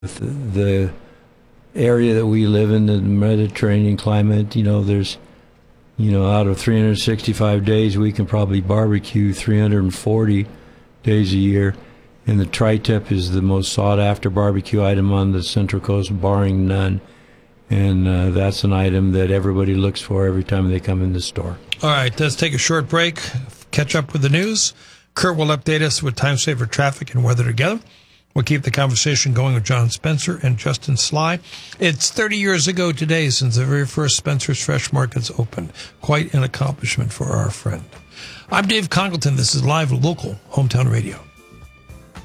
the area that we live in, the Mediterranean climate, there's, out of 365 days, we can probably barbecue 340 days a year. And the tri-tip is the most sought-after barbecue item on the Central Coast, barring none. And that's an item that everybody looks for every time they come in the store. All right, let's take a short break, catch up with the news. Kurt will update us with time saver traffic and weather together. We'll keep the conversation going with John Spencer and Justin Sly. It's 30 years ago today since the very first Spencer's Fresh Markets opened. Quite an accomplishment for our friend. I'm Dave Congleton. This is Live Local Hometown Radio.